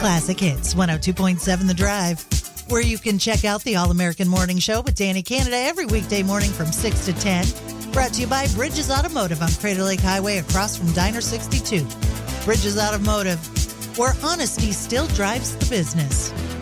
Classic Hits, 102.7 The Drive, where you can check out the All-American Morning Show with Danny Canada every weekday morning from 6 to 10. Brought to you by Bridges Automotive on Crater Lake Highway across from Diner 62. Bridges Automotive, where honesty still drives the business.